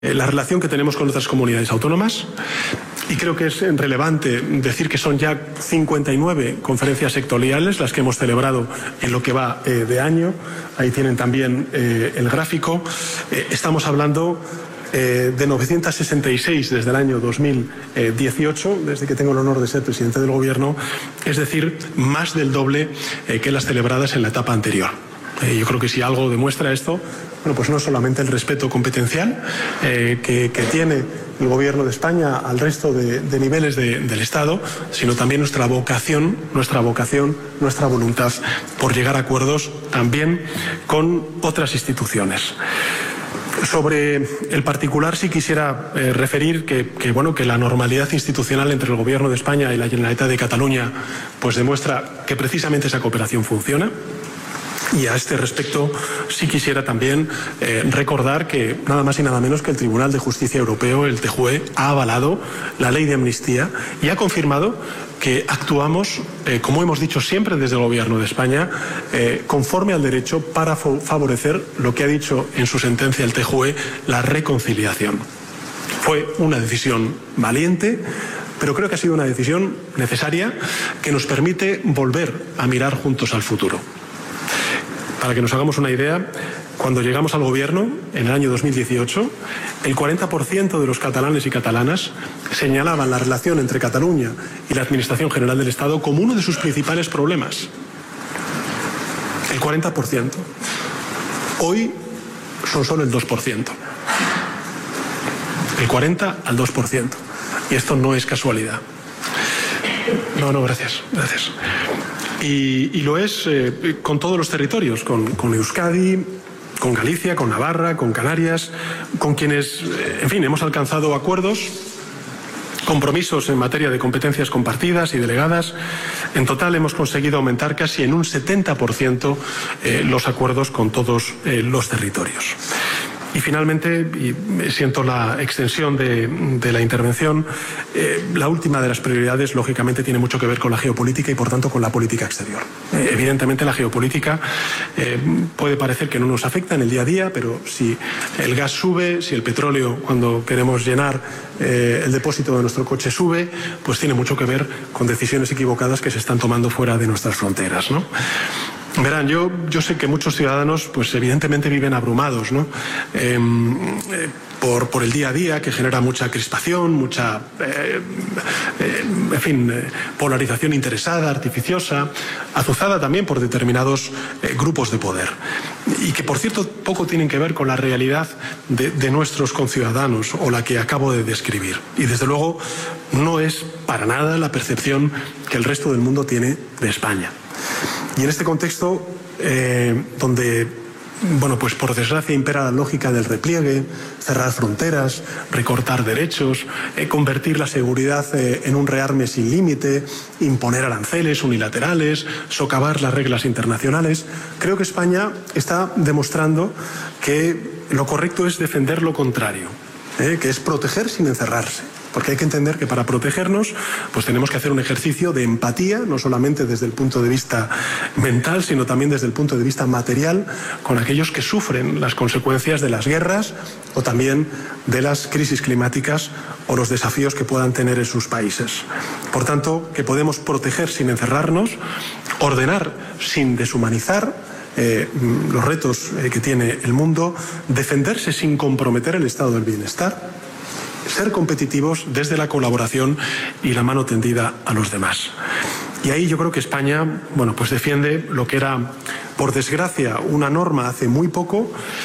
la relación que tenemos con otras comunidades autónomas, y creo que es relevante decir que son ya 59 conferencias sectoriales las que hemos celebrado en lo que va de año. Ahí tienen también el gráfico. Estamos hablando de 966 desde el año 2018, desde que tengo el honor de ser presidente del Gobierno, es decir, más del doble que las celebradas en la etapa anterior. Yo creo que si algo demuestra esto, bueno, pues no solamente el respeto competencial que tiene el Gobierno de España al resto de niveles del Estado, sino también nuestra vocación, nuestra voluntad por llegar a acuerdos también con otras instituciones. Sobre el particular sí quisiera referir que la normalidad institucional entre el Gobierno de España y la Generalitat de Cataluña pues demuestra que precisamente esa cooperación funciona. Y a este respecto sí quisiera también recordar que nada más y nada menos que el Tribunal de Justicia Europeo, el TJUE, ha avalado la ley de amnistía y ha confirmado que actuamos, como hemos dicho siempre desde el Gobierno de España, conforme al derecho para favorecer lo que ha dicho en su sentencia el TJUE, la reconciliación. Fue una decisión valiente, pero creo que ha sido una decisión necesaria que nos permite volver a mirar juntos al futuro. Para que nos hagamos una idea, cuando llegamos al Gobierno, en el año 2018, el 40% de los catalanes y catalanas señalaban la relación entre Cataluña y la Administración General del Estado como uno de sus principales problemas. El 40%. Hoy son solo el 2%. El 40 al 2%. Y esto no es casualidad. No, gracias. Y lo es con todos los territorios, con Euskadi, con Galicia, con Navarra, con Canarias, con quienes, en fin, hemos alcanzado acuerdos, compromisos en materia de competencias compartidas y delegadas. En total hemos conseguido aumentar casi en un 70% los acuerdos con todos los territorios. Y finalmente, y siento la extensión de la intervención, la última de las prioridades, lógicamente, tiene mucho que ver con la geopolítica y, por tanto, con la política exterior. Evidentemente, la geopolítica puede parecer que no nos afecta en el día a día, pero si el gas sube, si el petróleo, cuando queremos llenar el depósito de nuestro coche, sube, pues tiene mucho que ver con decisiones equivocadas que se están tomando fuera de nuestras fronteras, ¿no? Verán, yo sé que muchos ciudadanos, pues evidentemente viven abrumados, ¿no? Por el día a día, que genera mucha crispación, mucha, polarización interesada, artificiosa, azuzada también por determinados grupos de poder. Y que, por cierto, poco tienen que ver con la realidad de nuestros conciudadanos o la que acabo de describir. Y, desde luego, no es para nada la percepción que el resto del mundo tiene de España. Y en este contexto, donde, pues por desgracia impera la lógica del repliegue, cerrar fronteras, recortar derechos, convertir la seguridad en un rearme sin límite, imponer aranceles unilaterales, socavar las reglas internacionales, creo que España está demostrando que lo correcto es defender lo contrario, que es proteger sin encerrarse. Porque hay que entender que para protegernos pues tenemos que hacer un ejercicio de empatía, no solamente desde el punto de vista mental, sino también desde el punto de vista material, con aquellos que sufren las consecuencias de las guerras o también de las crisis climáticas o los desafíos que puedan tener en sus países. Por tanto, que podemos proteger sin encerrarnos, ordenar sin deshumanizar los retos que tiene el mundo, defenderse sin comprometer el estado del bienestar, ser competitivos desde la colaboración y la mano tendida a los demás. Y ahí yo creo que España, pues defiende lo que era, por desgracia, una norma hace muy poco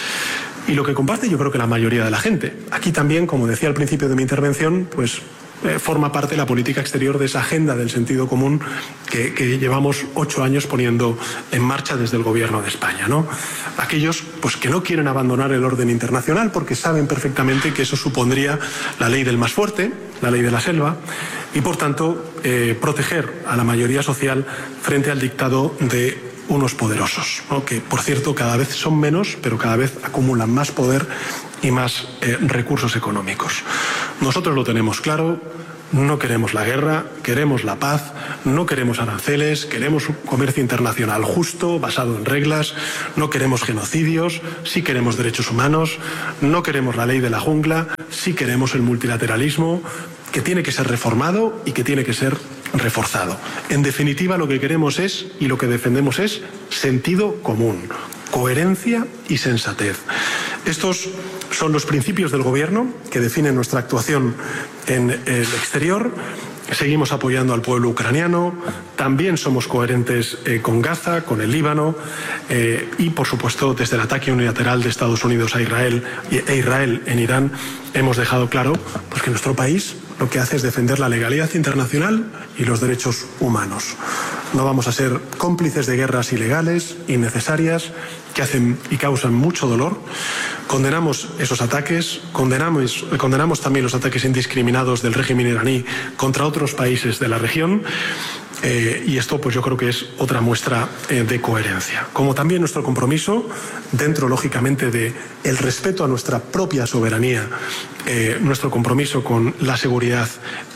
y lo que comparte yo creo que la mayoría de la gente. Aquí también, como decía al principio de mi intervención, pues forma parte de la política exterior de esa agenda del sentido común que llevamos 8 años poniendo en marcha desde el Gobierno de España, ¿no? Aquellos pues que no quieren abandonar el orden internacional porque saben perfectamente que eso supondría la ley del más fuerte, la ley de la selva, y por tanto proteger a la mayoría social frente al dictado de unos poderosos, ¿no? Que por cierto cada vez son menos, pero cada vez acumulan más poder y más recursos económicos. Nosotros lo tenemos claro, no queremos la guerra, queremos la paz, no queremos aranceles, queremos un comercio internacional justo, basado en reglas, no queremos genocidios, sí queremos derechos humanos, no queremos la ley de la jungla, sí queremos el multilateralismo, que tiene que ser reformado y que tiene que ser reforzado. En definitiva, lo que queremos es, y lo que defendemos es, sentido común, coherencia y sensatez. Estos son los principios del Gobierno que definen nuestra actuación en el exterior. Seguimos apoyando al pueblo ucraniano, también somos coherentes con Gaza, con el Líbano y, por supuesto, desde el ataque unilateral de Estados Unidos a Israel e Israel en Irán, hemos dejado claro pues, que nuestro país lo que hace es defender la legalidad internacional y los derechos humanos. No vamos a ser cómplices de guerras ilegales, innecesarias, que hacen y causan mucho dolor. Condenamos esos ataques, condenamos también los ataques indiscriminados del régimen iraní contra otros países de la región. Y esto pues yo creo que es otra muestra de coherencia. Como también nuestro compromiso, dentro lógicamente de el respeto a nuestra propia soberanía, nuestro compromiso con la seguridad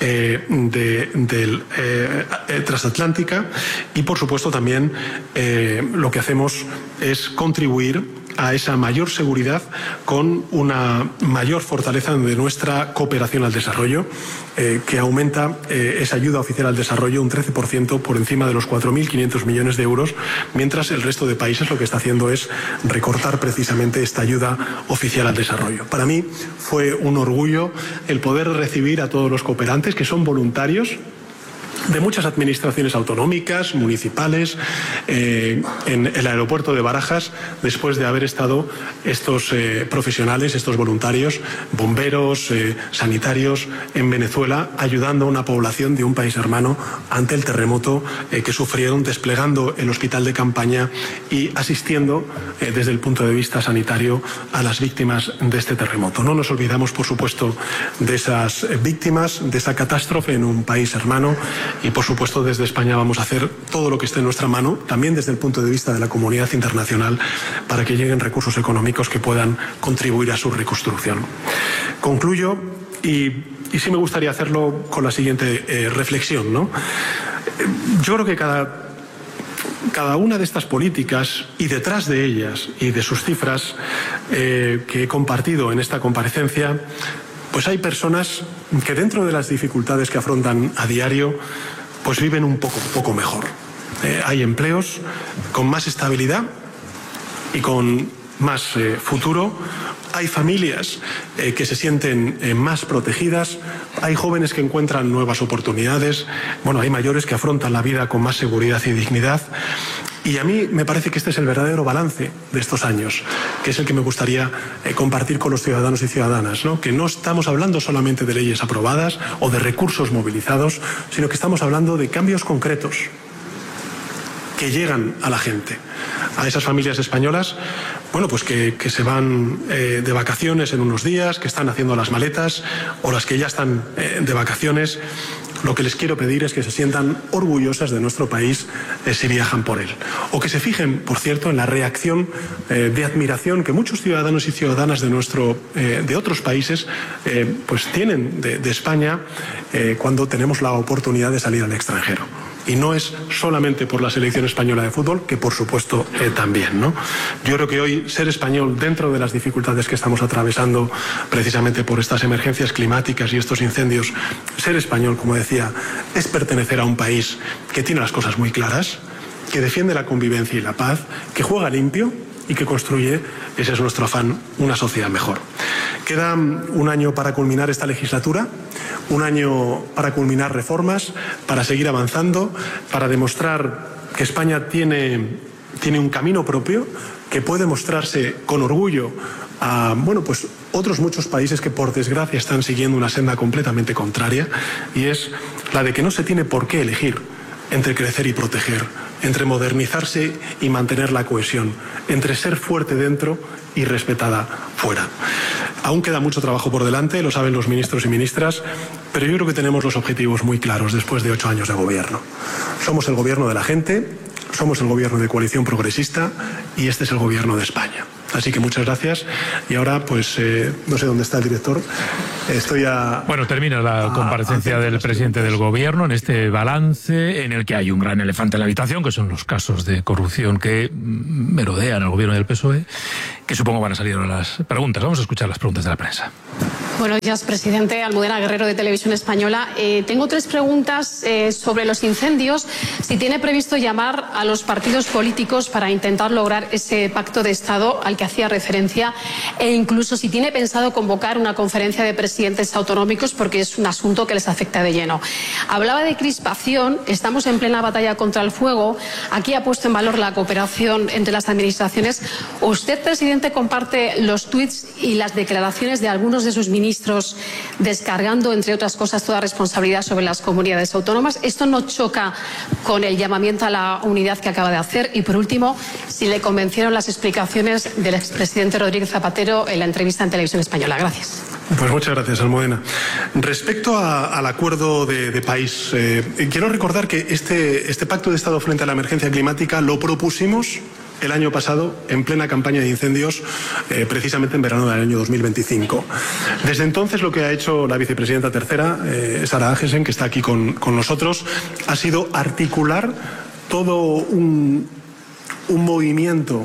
transatlántica y por supuesto también lo que hacemos es contribuir a esa mayor seguridad con una mayor fortaleza de nuestra cooperación al desarrollo, que aumenta esa ayuda oficial al desarrollo un 13% por encima de los 4.500 millones de euros, mientras el resto de países lo que está haciendo es recortar precisamente esta ayuda oficial al desarrollo. Para mí fue un orgullo el poder recibir a todos los cooperantes que son voluntarios de muchas administraciones autonómicas, municipales, en el aeropuerto de Barajas, después de haber estado estos profesionales, estos voluntarios, bomberos, sanitarios en Venezuela, ayudando a una población de un país hermano ante el terremoto que sufrieron, desplegando el hospital de campaña y asistiendo desde el punto de vista sanitario a las víctimas de este terremoto. No nos olvidamos, por supuesto, de esas víctimas, de esa catástrofe en un país hermano. Y, por supuesto, desde España vamos a hacer todo lo que esté en nuestra mano, también desde el punto de vista de la comunidad internacional, para que lleguen recursos económicos que puedan contribuir a su reconstrucción. Concluyo y sí me gustaría hacerlo con la siguiente reflexión, ¿no? Yo creo que cada una de estas políticas y detrás de ellas y de sus cifras que he compartido en esta comparecencia, pues hay personas que dentro de las dificultades que afrontan a diario, pues viven un poco mejor. Hay empleos con más estabilidad y con más futuro. Hay familias que se sienten más protegidas. Hay jóvenes que encuentran nuevas oportunidades. Bueno, hay mayores que afrontan la vida con más seguridad y dignidad. Y a mí me parece que este es el verdadero balance de estos años, que es el que me gustaría compartir con los ciudadanos y ciudadanas, ¿no? Que no estamos hablando solamente de leyes aprobadas o de recursos movilizados, sino que estamos hablando de cambios concretos que llegan a la gente, a esas familias españolas, bueno, pues que se van de vacaciones en unos días, que están haciendo las maletas, o las que ya están de vacaciones. Lo que les quiero pedir es que se sientan orgullosas de nuestro país si viajan por él. O que se fijen, por cierto, en la reacción de admiración que muchos ciudadanos y ciudadanas de otros países pues tienen de España cuando tenemos la oportunidad de salir al extranjero. Y no es solamente por la selección española de fútbol, que por supuesto también, ¿no? Yo creo que hoy ser español, dentro de las dificultades que estamos atravesando precisamente por estas emergencias climáticas y estos incendios, ser español, como decía, es pertenecer a un país que tiene las cosas muy claras, que defiende la convivencia y la paz, que juega limpio y que construye, ese es nuestro afán, una sociedad mejor. Queda un año para culminar esta legislatura, un año para culminar reformas, para seguir avanzando, para demostrar que España tiene un camino propio, que puede mostrarse con orgullo a pues otros muchos países que por desgracia están siguiendo una senda completamente contraria, y es la de que no se tiene por qué elegir entre crecer y proteger, entre modernizarse y mantener la cohesión, entre ser fuerte dentro y respetada fuera. Aún queda mucho trabajo por delante, lo saben los ministros y ministras, pero yo creo que tenemos los objetivos muy claros después de 8 años de gobierno. Somos el gobierno de la gente, somos el gobierno de coalición progresista y este es el gobierno de España. Así que muchas gracias. Y ahora, pues, no sé dónde está el director. Estoy a... Bueno, termina la comparecencia del presidente del Gobierno en este balance en el que hay un gran elefante en la habitación, que son los casos de corrupción que merodean al Gobierno del PSOE, que supongo van a salir ahora las preguntas. Vamos a escuchar las preguntas de la prensa. Buenos días, presidente. Almudena Guerrero, de Televisión Española. Tengo 3 preguntas sobre los incendios. Si tiene previsto llamar a los partidos políticos para intentar lograr ese pacto de Estado al que hacía referencia, e incluso si tiene pensado convocar una conferencia de presidentes autonómicos, porque es un asunto que les afecta de lleno. Hablaba de crispación. Estamos en plena batalla contra el fuego. Aquí ha puesto en valor la cooperación entre las administraciones. ¿Usted, presidente, comparte los tuits y las declaraciones de algunos de sus ministros descargando, entre otras cosas, toda responsabilidad sobre las comunidades autónomas? ¿Esto no choca con el llamamiento a la unidad que acaba de hacer? Y, por último, si le convencieron las explicaciones del expresidente Rodríguez Zapatero en la entrevista en Televisión Española. Gracias. Pues muchas gracias, Almudena. Respecto al acuerdo de país, quiero recordar que este pacto de Estado frente a la emergencia climática lo propusimos el año pasado en plena campaña de incendios, precisamente en verano del año 2025. Desde entonces lo que ha hecho la vicepresidenta tercera, Sara Agesen, que está aquí con nosotros, ha sido articular todo un movimiento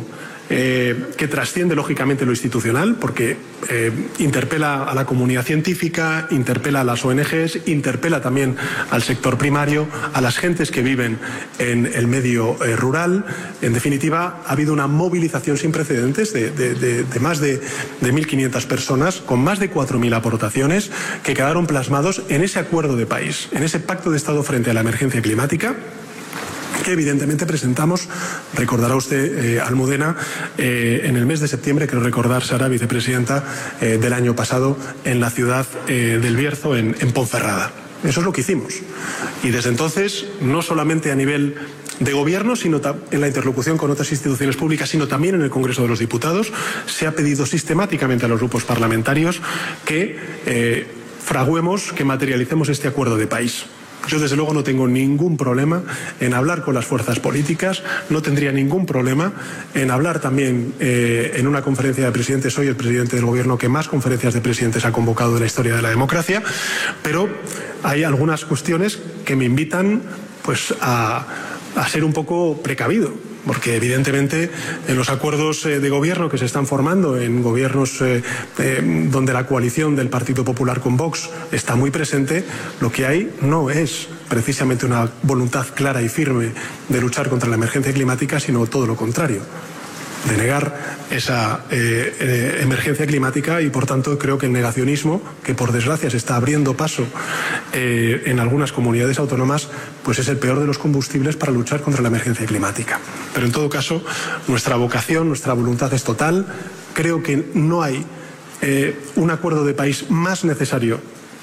que trasciende lógicamente lo institucional, porque interpela a la comunidad científica, interpela a las ONGs, interpela también al sector primario, a las gentes que viven en el medio rural. En definitiva, ha habido una movilización sin precedentes de más de 1.500 personas, con más de 4.000 aportaciones, que quedaron plasmados en ese acuerdo de país, en ese pacto de Estado frente a la emergencia climática, que evidentemente presentamos, recordará usted, Almudena, en el mes de septiembre, quiero recordar, Sara, vicepresidenta, del año pasado, en la ciudad del Bierzo, en Ponferrada. Eso es lo que hicimos. Y desde entonces, no solamente a nivel de gobierno, sino en la interlocución con otras instituciones públicas, sino también en el Congreso de los Diputados, se ha pedido sistemáticamente a los grupos parlamentarios que fraguemos, que materialicemos este acuerdo de país. Yo, desde luego, no tengo ningún problema en hablar con las fuerzas políticas, no tendría ningún problema en hablar también en una conferencia de presidentes. Soy el presidente del Gobierno que más conferencias de presidentes ha convocado en la historia de la democracia, pero hay algunas cuestiones que me invitan, pues, a ser un poco precavido, porque evidentemente en los acuerdos de gobierno que se están formando, en gobiernos donde la coalición del Partido Popular con Vox está muy presente, lo que hay no es precisamente una voluntad clara y firme de luchar contra la emergencia climática, sino todo lo contrario, de negar esa emergencia climática. Y por tanto creo que el negacionismo, que por desgracia se está abriendo paso en algunas comunidades autónomas, pues es el peor de los combustibles para luchar contra la emergencia climática. Pero en todo caso, nuestra vocación, nuestra voluntad es total. Creo que no hay un acuerdo de país más necesario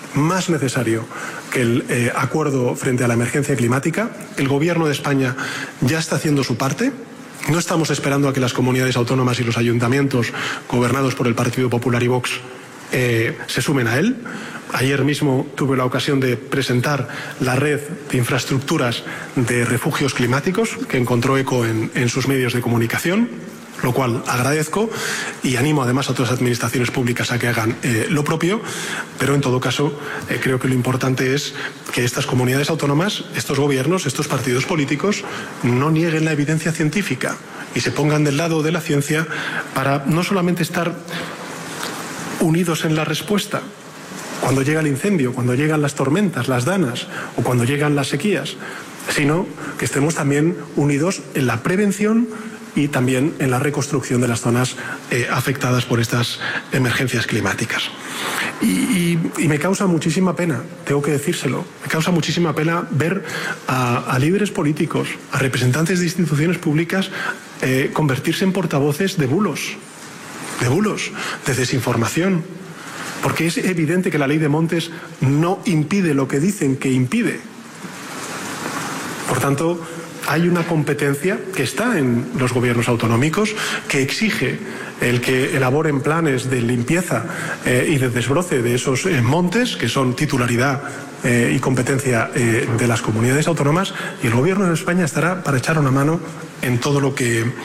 que el acuerdo frente a la emergencia climática. El Gobierno de España ya está haciendo su parte. No estamos esperando a que las comunidades autónomas y los ayuntamientos gobernados por el Partido Popular y Vox se sumen a él. Ayer mismo tuve la ocasión de presentar la red de infraestructuras de refugios climáticos, que encontró eco en sus medios de comunicación, lo cual agradezco, y animo además a otras administraciones públicas a que hagan lo propio. Pero en todo caso, creo que lo importante es que estas comunidades autónomas, estos gobiernos, estos partidos políticos no nieguen la evidencia científica y se pongan del lado de la ciencia, para no solamente estar unidos en la respuesta cuando llega el incendio, cuando llegan las tormentas, las danas, o cuando llegan las sequías, sino que estemos también unidos en la prevención y también en la reconstrucción de las zonas afectadas por estas emergencias climáticas. Y me causa muchísima pena, tengo que decírselo, me causa muchísima pena ver a líderes políticos, a representantes de instituciones públicas convertirse en portavoces de bulos, de desinformación, porque es evidente que la ley de montes no impide lo que dicen que impide. Por tanto, hay una competencia que está en los gobiernos autonómicos que exige el que elaboren planes de limpieza y de desbroce de esos montes, que son titularidad y competencia de las comunidades autónomas, y el Gobierno de España estará para echar una mano en todo lo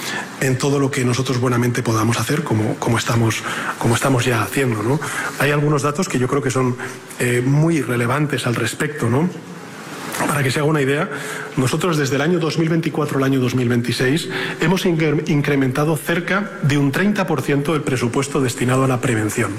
que nosotros buenamente podamos hacer, como estamos ya haciendo, ¿no? Hay algunos datos que yo creo que son muy relevantes al respecto, ¿no? Para que se haga una idea, nosotros desde el año 2024 al año 2026 hemos incrementado cerca de un 30% el presupuesto destinado a la prevención.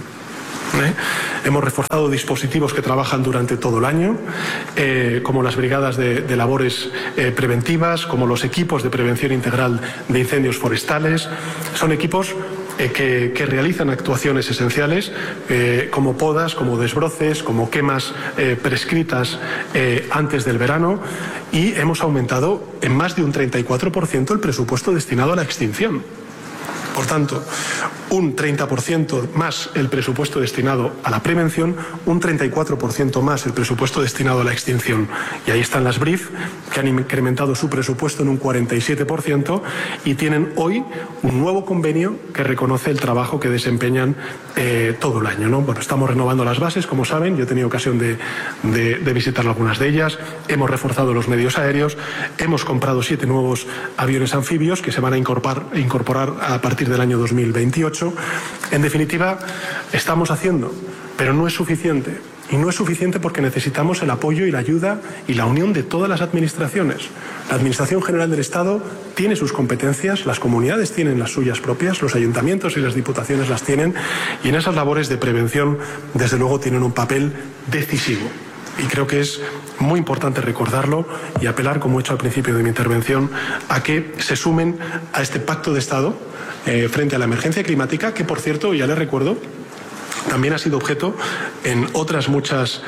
Hemos reforzado dispositivos que trabajan durante todo el año, como las brigadas de labores preventivas, como los equipos de prevención integral de incendios forestales. Son equipos que realizan actuaciones esenciales como podas, como desbroces, como quemas prescritas antes del verano, y hemos aumentado en más de un 34% el presupuesto destinado a la extinción. Por tanto, un 30% más el presupuesto destinado a la prevención, un 34% más el presupuesto destinado a la extinción. Y ahí están las BRIF, que han incrementado su presupuesto en un 47% y tienen hoy un nuevo convenio que reconoce el trabajo que desempeñan todo el año, ¿no? Bueno, estamos renovando las bases, como saben, yo he tenido ocasión de visitar algunas de ellas, hemos reforzado los medios aéreos, hemos comprado 7 nuevos aviones anfibios que se van a incorporar a partir del año 2028. En definitiva, estamos haciendo, pero no es suficiente. Y no es suficiente porque necesitamos el apoyo y la ayuda y la unión de todas las administraciones. La Administración General del Estado tiene sus competencias, las comunidades tienen las suyas propias, los ayuntamientos y las diputaciones las tienen, y en esas labores de prevención, desde luego, tienen un papel decisivo. Y creo que es muy importante recordarlo y apelar, como he hecho al principio de mi intervención, a que se sumen a este pacto de Estado frente a la emergencia climática, que, por cierto, ya les recuerdo, también ha sido objeto en otros muchos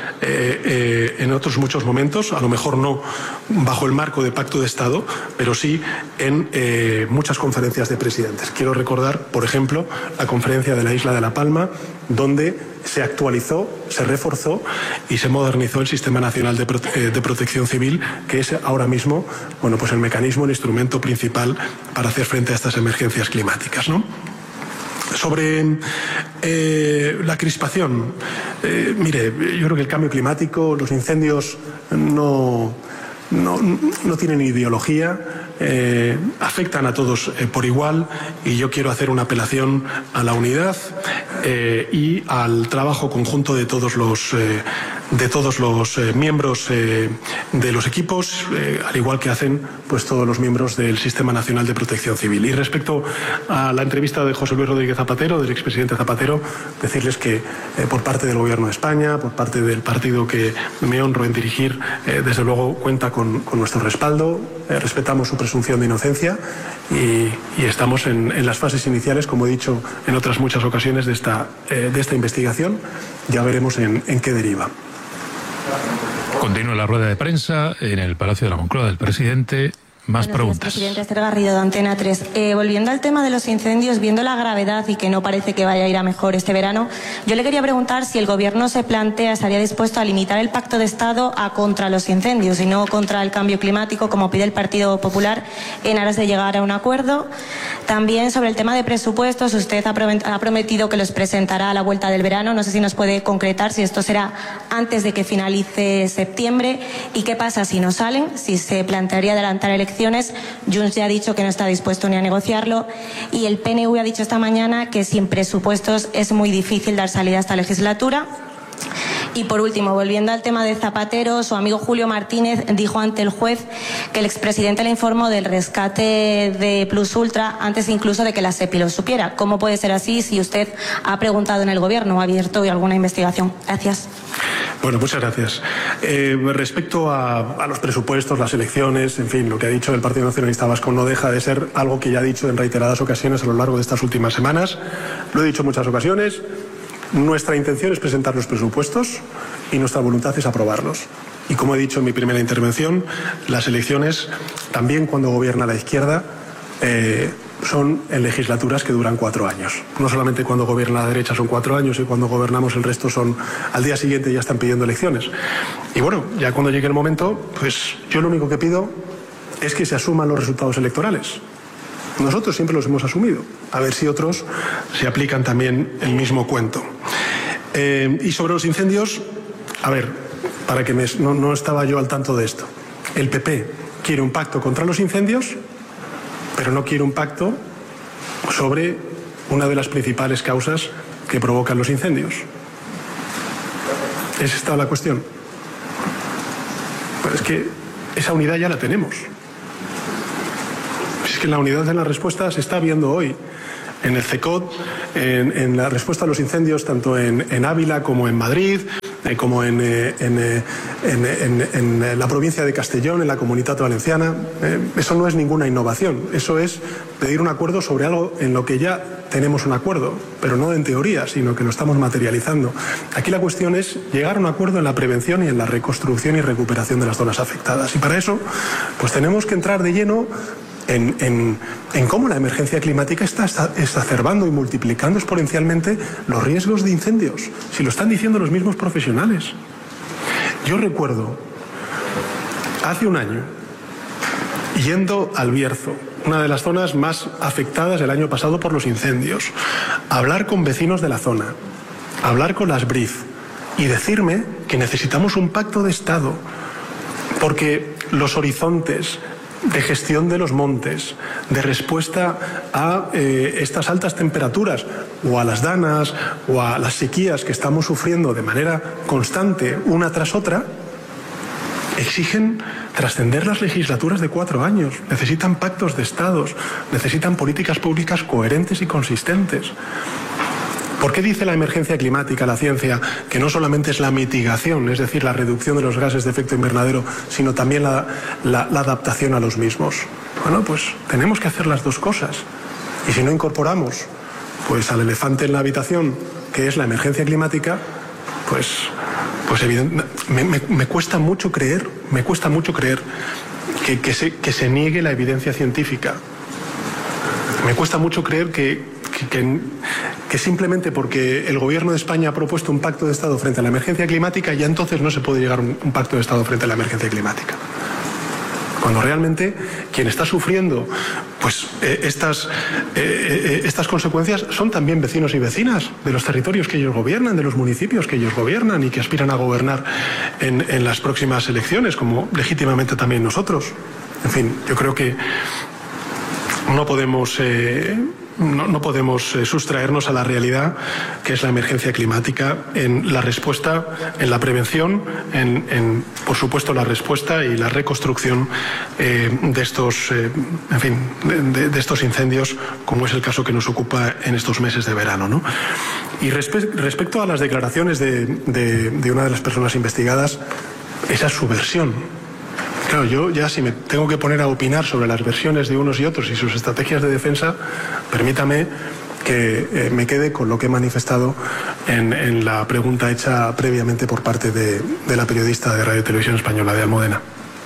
momentos, a lo mejor no bajo el marco de pacto de Estado, pero sí en muchas conferencias de presidentes. Quiero recordar, por ejemplo, la conferencia de la isla de La Palma, donde se actualizó, se reforzó y se modernizó el Sistema Nacional de Protección Civil, que es ahora mismo, bueno, pues el mecanismo, el instrumento principal para hacer frente a estas emergencias climáticas, ¿no? Sobre la crispación, mire, yo creo que el cambio climático, los incendios no tienen ideología, afectan a todos por igual, y yo quiero hacer una apelación a la unidad y al trabajo conjunto de todos los miembros de los equipos, al igual que hacen pues todos los miembros del Sistema Nacional de Protección Civil. Y respecto a la entrevista de José Luis Rodríguez Zapatero, del expresidente Zapatero, decirles que por parte del Gobierno de España, por parte del partido que me honro en dirigir, desde luego cuenta con nuestro respaldo, respetamos su presunción de inocencia y estamos en las fases iniciales, como he dicho en otras muchas ocasiones, de esta investigación. Ya veremos en qué deriva. Continúa la rueda de prensa en el Palacio de la Moncloa del presidente. Más preguntas. Presidente, Esther Garrido, de Antena 3. Volviendo al tema de los incendios, viendo la gravedad y que no parece que vaya a ir a mejor este verano, yo le quería preguntar si el Gobierno estaría dispuesto a limitar el pacto de Estado a contra los incendios y no contra el cambio climático, como pide el Partido Popular, en aras de llegar a un acuerdo. También sobre el tema de presupuestos, usted ha prometido que los presentará a la vuelta del verano. No sé si nos puede concretar si esto será antes de que finalice septiembre y qué pasa si no salen, si se plantearía adelantar elecciones. Junts ya ha dicho que no está dispuesto ni a negociarlo, y el PNV ha dicho esta mañana que sin presupuestos es muy difícil dar salida a esta legislatura. Y por último, volviendo al tema de Zapatero, su amigo Julio Martínez dijo ante el juez que el expresidente le informó del rescate de Plus Ultra antes incluso de que la SEPI lo supiera. ¿Cómo puede ser así si usted ha preguntado en el Gobierno o ha abierto alguna investigación? Gracias. Bueno, muchas gracias. Respecto a los presupuestos, las elecciones, en fin, lo que ha dicho el Partido Nacionalista Vasco no deja de ser algo que ya ha dicho en reiteradas ocasiones a lo largo de estas últimas semanas. Lo he dicho en muchas ocasiones. Nuestra intención es presentar los presupuestos y nuestra voluntad es aprobarlos. Y como he dicho en mi primera intervención, las elecciones, también cuando gobierna la izquierda, son en legislaturas que duran 4 años. No solamente cuando gobierna la derecha son 4 años y cuando gobernamos el resto son al día siguiente ya están pidiendo elecciones. Y bueno, ya cuando llegue el momento, pues yo lo único que pido es que se asuman los resultados electorales. Nosotros siempre los hemos asumido. A ver si otros se aplican también el mismo cuento. Y sobre los incendios, a ver, para que no estaba yo al tanto de esto. El PP quiere un pacto contra los incendios, pero no quiere un pacto sobre una de las principales causas que provocan los incendios. ¿Es esta la cuestión? Pues es que esa unidad ya la tenemos. Es que la unidad en la respuesta se está viendo hoy en el CECOT, en la respuesta a los incendios, tanto en Ávila como en Madrid, como en la provincia de Castellón, en la Comunitat Valenciana. Eso no es ninguna innovación, eso es pedir un acuerdo sobre algo en lo que ya tenemos un acuerdo, pero no en teoría, sino que lo estamos materializando. Aquí la cuestión es llegar a un acuerdo en la prevención y en la reconstrucción y recuperación de las zonas afectadas. Y para eso, pues tenemos que entrar de lleno en cómo la emergencia climática está exacerbando y multiplicando exponencialmente los riesgos de incendios, si lo están diciendo los mismos profesionales. Yo recuerdo, hace un año, yendo al Bierzo, una de las zonas más afectadas el año pasado por los incendios, hablar con vecinos de la zona, hablar con las BRIF y decirme que necesitamos un pacto de Estado, porque los horizontes de gestión de los montes, de respuesta a estas altas temperaturas o a las danas o a las sequías que estamos sufriendo de manera constante una tras otra, exigen trascender las legislaturas de 4 años, necesitan pactos de estados, necesitan políticas públicas coherentes y consistentes. ¿Por qué dice la emergencia climática, la ciencia, que no solamente es la mitigación, es decir, la reducción de los gases de efecto invernadero, sino también la adaptación a los mismos? Bueno, pues tenemos que hacer las dos cosas. Y si no incorporamos pues al elefante en la habitación, que es la emergencia climática, pues evidentemente, me cuesta mucho creer que se niegue la evidencia científica. Me cuesta mucho creer que simplemente porque el gobierno de España ha propuesto un pacto de Estado frente a la emergencia climática, ya entonces no se puede llegar a un pacto de Estado frente a la emergencia climática. Cuando realmente quien está sufriendo pues estas consecuencias son también vecinos y vecinas de los territorios que ellos gobiernan, de los municipios que ellos gobiernan y que aspiran a gobernar en las próximas elecciones, como legítimamente también nosotros. En fin, yo creo que no podemos sustraernos a la realidad que es la emergencia climática en la respuesta, en la prevención, por supuesto la respuesta y la reconstrucción de estos, de estos incendios, como es el caso que nos ocupa en estos meses de verano, ¿no? Y respecto a las declaraciones de una de las personas investigadas, esa es su versión. Claro, yo ya si me tengo que poner a opinar sobre las versiones de unos y otros y sus estrategias de defensa, permítame que me quede con lo que he manifestado en la pregunta hecha previamente por parte de la periodista de Radio Televisión Española, de Almudena.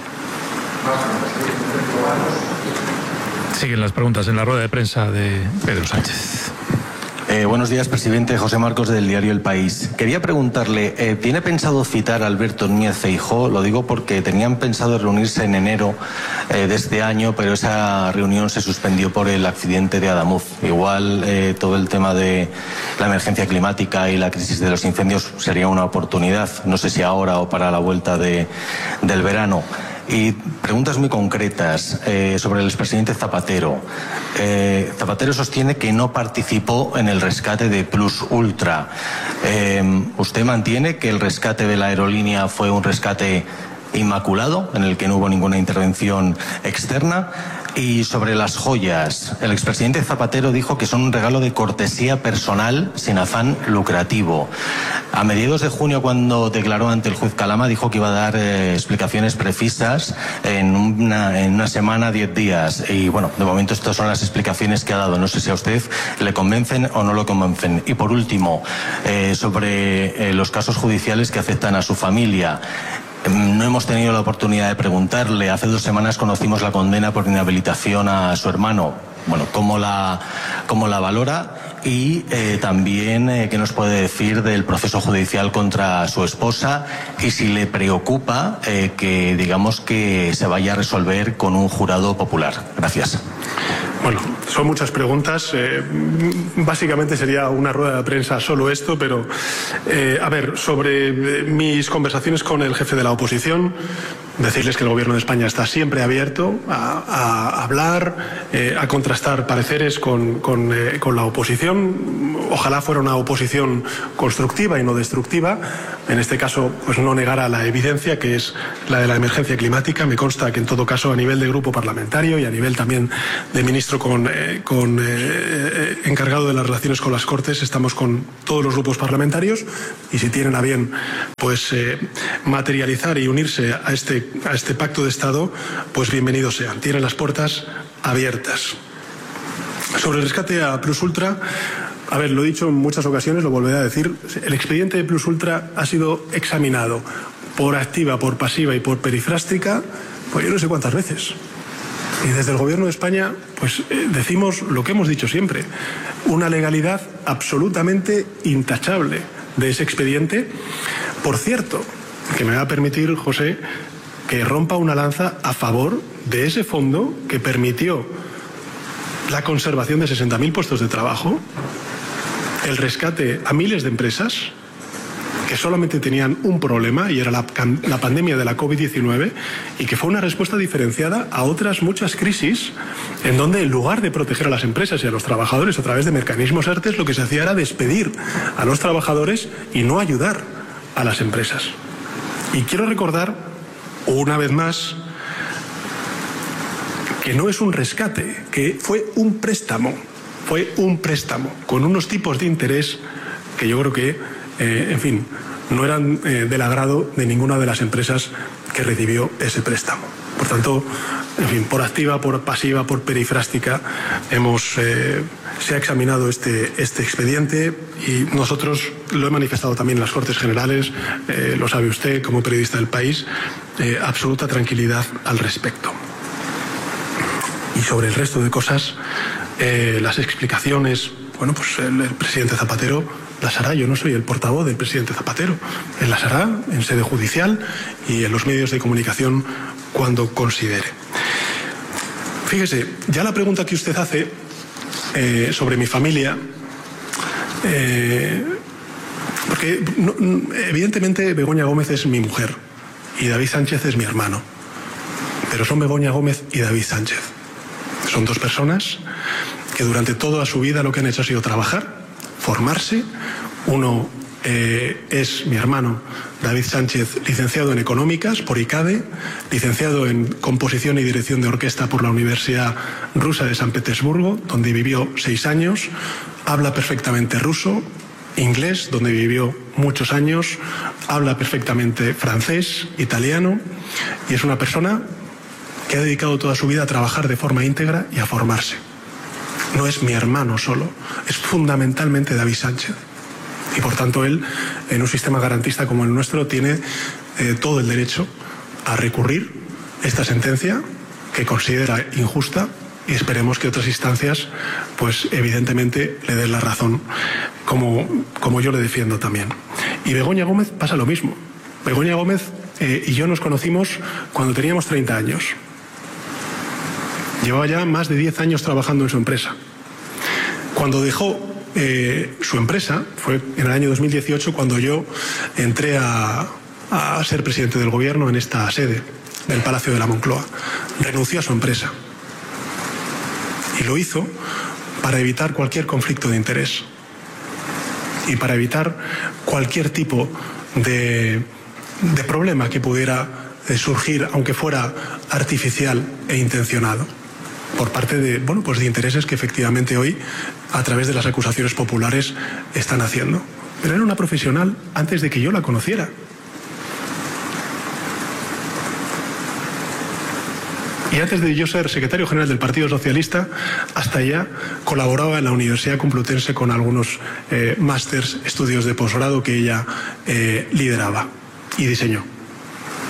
Siguen las preguntas en la rueda de prensa de Pedro Sánchez. Buenos días, presidente. José Marcos, del diario El País. Quería preguntarle, ¿tiene pensado citar a Alberto Núñez Feijóo? Lo digo porque tenían pensado reunirse en enero de este año, pero esa reunión se suspendió por el accidente de Adamuz. Igual todo el tema de la emergencia climática y la crisis de los incendios sería una oportunidad. No sé si ahora o para la vuelta del verano. Y preguntas muy concretas sobre el expresidente Zapatero. Zapatero sostiene que no participó en el rescate de Plus Ultra. ¿Usted mantiene que el rescate de la aerolínea fue un rescate inmaculado, en el que no hubo ninguna intervención externa? Y sobre las joyas, el expresidente Zapatero dijo que son un regalo de cortesía personal sin afán lucrativo. A mediados de junio, cuando declaró ante el juez Calama, dijo que iba a dar explicaciones precisas en una semana, 10 días. Y bueno, de momento estas son las explicaciones que ha dado. No sé si a usted le convencen o no lo convencen. Y por último, sobre los casos judiciales que afectan a su familia. No hemos tenido la oportunidad de preguntarle. Hace 2 semanas conocimos la condena por inhabilitación a su hermano. bueno, ¿cómo la valora? Y también, ¿qué nos puede decir del proceso judicial contra su esposa? Y si le preocupa que, digamos, que se vaya a resolver con un jurado popular. Gracias. Bueno, son muchas preguntas. Básicamente sería una rueda de prensa solo esto, pero a ver, sobre mis conversaciones con el jefe de la oposición, decirles que el Gobierno de España está siempre abierto a hablar, a contrastar pareceres con la oposición. Ojalá fuera una oposición constructiva y no destructiva. En este caso, pues no negara la evidencia, que es la de la emergencia climática. Me consta que en todo caso, a nivel de grupo parlamentario y a nivel también de ministro encargado de las relaciones con las Cortes, estamos con todos los grupos parlamentarios, y si tienen a bien pues materializar y unirse a este pacto de Estado, pues bienvenidos sean. Tienen las puertas abiertas. Sobre el rescate a Plus Ultra, a ver, lo he dicho en muchas ocasiones, lo volveré a decir, el expediente de Plus Ultra ha sido examinado por activa, por pasiva y por perifrástica, pues yo no sé cuántas veces. Y desde el Gobierno de España, pues decimos lo que hemos dicho siempre, una legalidad absolutamente intachable de ese expediente. Por cierto, que me va a permitir, José, que rompa una lanza a favor de ese fondo que permitió la conservación de 60.000 puestos de trabajo, el rescate a miles de empresas que solamente tenían un problema, y era la pandemia de la COVID-19, y que fue una respuesta diferenciada a otras muchas crisis en donde, en lugar de proteger a las empresas y a los trabajadores a través de mecanismos ERTE, lo que se hacía era despedir a los trabajadores y no ayudar a las empresas. Y quiero recordar una vez más que no es un rescate, que fue un préstamo con unos tipos de interés que yo creo que en fin, no eran del agrado de ninguna de las empresas que recibió ese préstamo. Por tanto, en fin, por activa, por pasiva, por perifrástica, se ha examinado este expediente, y nosotros lo he manifestado también en las Cortes Generales, lo sabe usted como periodista del País, absoluta tranquilidad al respecto. Y sobre el resto de cosas, las explicaciones, bueno, pues el presidente Zapatero las hará. Yo no soy el portavoz del presidente Zapatero. Él las hará en sede judicial y en los medios de comunicación cuando considere. Fíjese, ya la pregunta que usted hace sobre mi familia, porque evidentemente Begoña Gómez es mi mujer y David Sánchez es mi hermano, pero son Begoña Gómez y David Sánchez. Son dos personas que durante toda su vida lo que han hecho ha sido trabajar, formarse. Uno es mi hermano David Sánchez, licenciado en Económicas por ICADE, licenciado en Composición y Dirección de Orquesta por la Universidad Rusa de San Petersburgo, donde vivió 6 años, habla perfectamente ruso, inglés, donde vivió muchos años, habla perfectamente francés, italiano, y es una persona que ha dedicado toda su vida a trabajar de forma íntegra y a formarse. No es mi hermano solo, es fundamentalmente David Sánchez. Y por tanto él, en un sistema garantista como el nuestro, tiene todo el derecho a recurrir esta sentencia, que considera injusta, y esperemos que otras instancias, pues evidentemente le den la razón, como yo le defiendo también. Y Begoña Gómez pasa lo mismo. Begoña Gómez y yo nos conocimos cuando teníamos 30 años. Llevaba ya más de 10 años trabajando en su empresa. Cuando dejó su empresa, fue en el año 2018 cuando yo entré a ser presidente del Gobierno en esta sede del Palacio de la Moncloa. Renunció a su empresa y lo hizo para evitar cualquier conflicto de interés y para evitar cualquier tipo de problema que pudiera surgir, aunque fuera artificial e intencionado, por parte de intereses que efectivamente hoy, a través de las acusaciones populares, están haciendo. Pero era una profesional antes de que yo la conociera. Y antes de yo ser secretario general del Partido Socialista, hasta ella colaboraba en la Universidad Complutense con algunos másters, estudios de posgrado que ella lideraba y diseñó.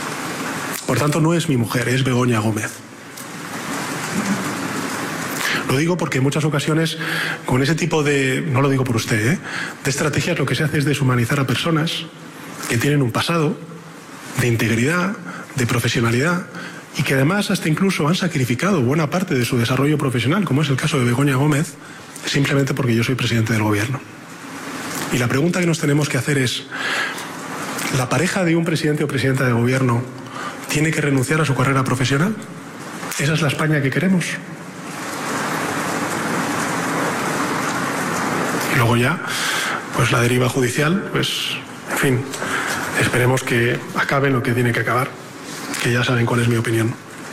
Por tanto, no es mi mujer, es Begoña Gómez. Lo Lo digo porque en muchas ocasiones con ese tipo de, no lo digo por usted, de estrategias lo que se hace es deshumanizar a personas que tienen un pasado de integridad, de profesionalidad y que además hasta incluso han sacrificado buena parte de su desarrollo profesional, como es el caso de Begoña Gómez, simplemente porque yo soy presidente del gobierno. Y la pregunta que nos tenemos que hacer es, ¿la pareja de un presidente o presidenta de gobierno tiene que renunciar a su carrera profesional? ¿Esa es la España que queremos? Y luego ya, pues la deriva judicial, pues, en fin, esperemos que acabe lo que tiene que acabar, que ya saben cuál es mi opinión.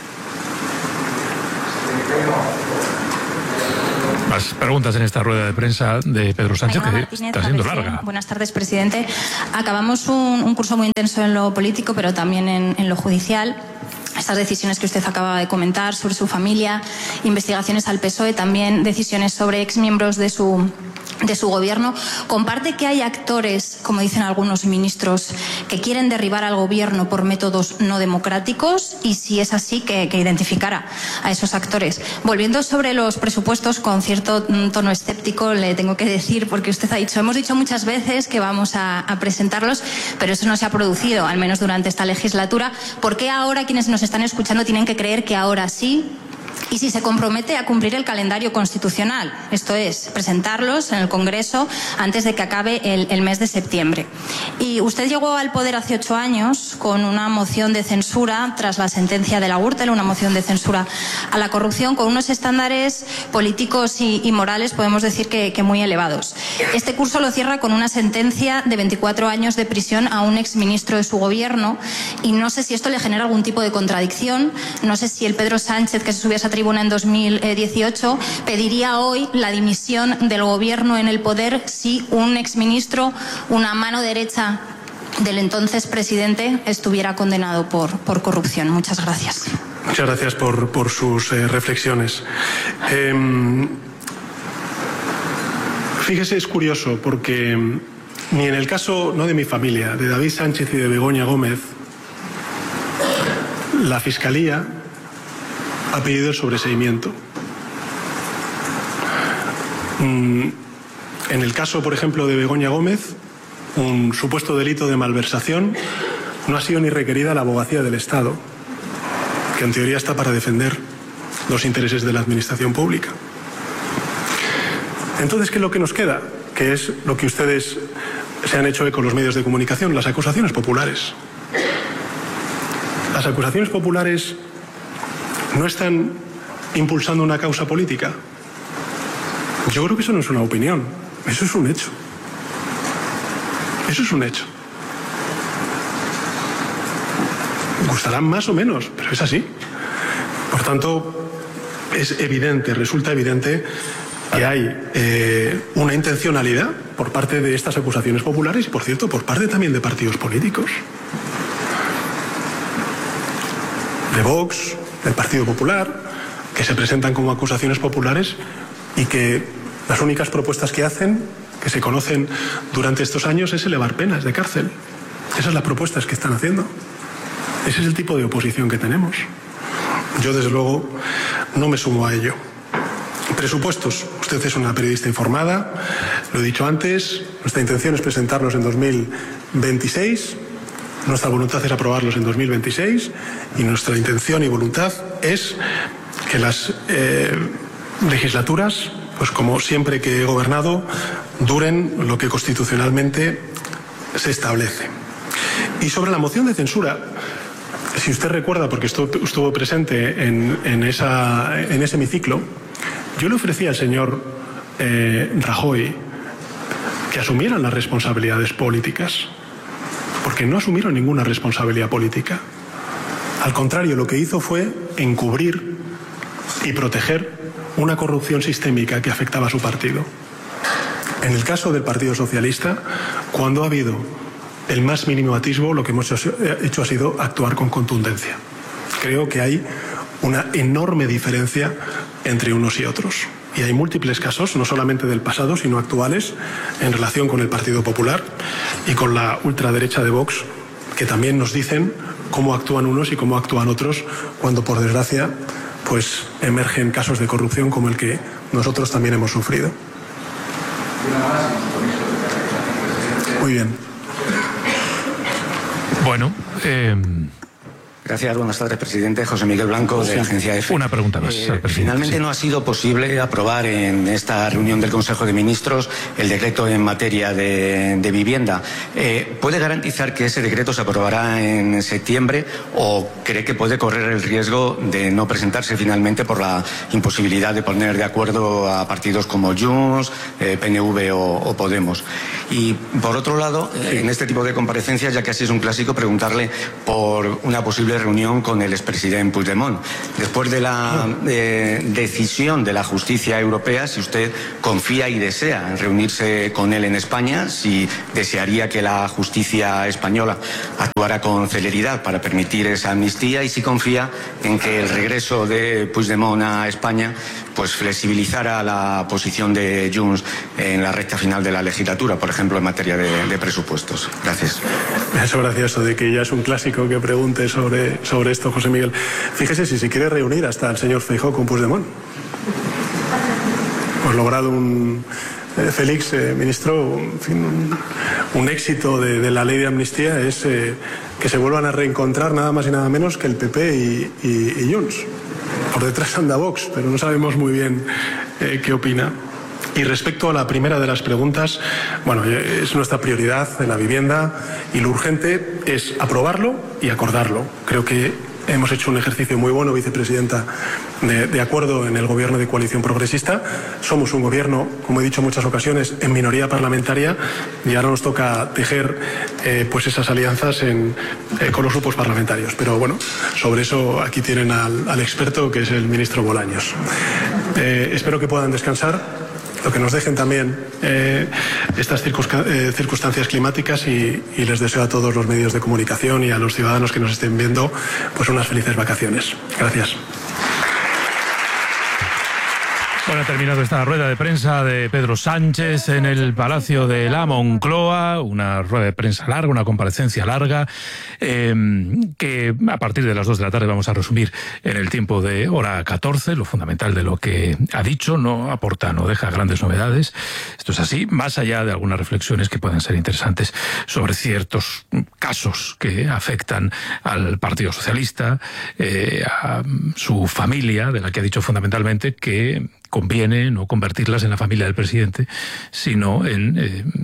Más preguntas en esta rueda de prensa de Pedro Sánchez, que está siendo larga. Buenas tardes, presidente. Acabamos un curso muy intenso en lo político, pero también en lo judicial. Estas decisiones que usted acaba de comentar sobre su familia, investigaciones al PSOE, también decisiones sobre exmiembros de su gobierno. ¿Comparte que hay actores, como dicen algunos ministros, que quieren derribar al gobierno por métodos no democráticos? Y si es así, que identificara a esos actores. Volviendo sobre los presupuestos, con cierto tono escéptico, le tengo que decir, porque usted ha dicho, hemos dicho muchas veces que vamos a presentarlos, pero eso no se ha producido, al menos durante esta legislatura. ¿Por qué ahora quienes nos están escuchando tienen que creer que ahora sí? Y si se compromete a cumplir el calendario constitucional, esto es, presentarlos en el Congreso antes de que acabe el mes de septiembre. Y usted llegó al poder hace 8 años con una moción de censura tras la sentencia de la Gürtel, una moción de censura a la corrupción con unos estándares políticos y morales, podemos decir que muy elevados. Este curso lo cierra con una sentencia de 24 años de prisión a un exministro de su gobierno y no sé si esto le genera algún tipo de contradicción, no sé si el Pedro Sánchez, que se subió a esa tribuna en 2018, pediría hoy la dimisión del gobierno en el poder si un exministro, una mano derecha del entonces presidente, estuviera condenado por corrupción. Muchas gracias. Muchas gracias por sus reflexiones. Fíjese, es curioso porque ni en el caso no de mi familia, de David Sánchez y de Begoña Gómez, la Fiscalía ha pedido el sobreseimiento. En el caso, por ejemplo, de Begoña Gómez, un supuesto delito de malversación, no ha sido ni requerida la abogacía del Estado, que en teoría está para defender los intereses de la administración pública. Entonces, ¿qué es lo que nos queda? Que es lo que ustedes se han hecho eco en los medios de comunicación, las acusaciones populares. Las acusaciones populares no están impulsando una causa política. Yo creo que eso no es una opinión, eso es un hecho. Eso es un hecho. Gustarán más o menos, pero es así. Por tanto, es evidente, resulta evidente que hay una intencionalidad por parte de estas acusaciones populares y, por cierto, por parte también de partidos políticos. De Vox, del Partido Popular, que se presentan como acusaciones populares y que las únicas propuestas que hacen, que se conocen durante estos años, es elevar penas de cárcel. Esas son las propuestas que están haciendo. Ese es el tipo de oposición que tenemos. Yo, desde luego, no me sumo a ello. Presupuestos. Usted es una periodista informada, lo he dicho antes, nuestra intención es presentarlos en 2026. Nuestra voluntad es aprobarlos en 2026 y nuestra intención y voluntad es que las legislaturas, pues como siempre que he gobernado, duren lo que constitucionalmente se establece. Y sobre la moción de censura, si usted recuerda, porque estuvo presente en ese hemiciclo, yo le ofrecí al señor Rajoy que asumieran las responsabilidades políticas, porque no asumieron ninguna responsabilidad política. Al contrario, lo que hizo fue encubrir y proteger una corrupción sistémica que afectaba a su partido. En el caso del Partido Socialista, cuando ha habido el más mínimo atisbo, lo que hemos hecho ha sido actuar con contundencia. Creo que hay una enorme diferencia entre unos y otros. Y hay múltiples casos, no solamente del pasado, sino actuales, en relación con el Partido Popular y con la ultraderecha de Vox, que también nos dicen cómo actúan unos y cómo actúan otros, cuando, por desgracia, pues emergen casos de corrupción como el que nosotros también hemos sufrido. Muy bien. Bueno, Gracias, buenas tardes, presidente. José Miguel Blanco, de la agencia EFE. Una pregunta más al presidente. Finalmente no ha sido posible aprobar en esta reunión del Consejo de Ministros el decreto en materia de vivienda. ¿Puede garantizar que ese decreto se aprobará en septiembre o cree que puede correr el riesgo de no presentarse finalmente por la imposibilidad de poner de acuerdo a partidos como Junts, PNV o Podemos? Y por otro lado, en este tipo de comparecencias, ya que así es un clásico, preguntarle por una posible reunión con el expresidente Puigdemont. Después de la decisión de la justicia europea, si usted confía y desea reunirse con él en España, si desearía que la justicia española actuara con celeridad para permitir esa amnistía, y si confía en que el regreso de Puigdemont a España pues flexibilizara la posición de Junts en la recta final de la legislatura, por ejemplo, en materia de presupuestos. Gracias. Me hace gracioso de que ya es un clásico que pregunte sobre esto, José Miguel. Fíjese si se quiere reunir hasta el señor Feijóo con Puigdemont. Hemos logrado Félix, ministro, en fin, un éxito de la ley de amnistía es que se vuelvan a reencontrar nada más y nada menos que el PP y Junts. Por detrás anda Vox, pero no sabemos muy bien qué opina. Y respecto a la primera de las preguntas, bueno, es nuestra prioridad en la vivienda y lo urgente es aprobarlo y acordarlo. Creo que hemos hecho un ejercicio muy bueno, vicepresidenta, de acuerdo en el gobierno de coalición progresista. Somos un gobierno, como he dicho en muchas ocasiones, en minoría parlamentaria y ahora nos toca tejer pues esas alianzas con los grupos parlamentarios. Pero bueno, sobre eso aquí tienen al experto, que es el ministro Bolaños. Espero que puedan descansar, lo que nos dejen también estas circunstancias climáticas y les deseo a todos los medios de comunicación y a los ciudadanos que nos estén viendo pues unas felices vacaciones. Gracias. Bueno, ha terminado esta rueda de prensa de Pedro Sánchez en el Palacio de la Moncloa, una rueda de prensa larga, una comparecencia larga, que a partir de las 2 de la tarde vamos a resumir en el tiempo de hora 14, lo fundamental de lo que ha dicho. No aporta, no deja grandes novedades, esto es así, más allá de algunas reflexiones que pueden ser interesantes sobre ciertos casos que afectan al Partido Socialista, a su familia, de la que ha dicho fundamentalmente que conviene no convertirlas en la familia del presidente, sino en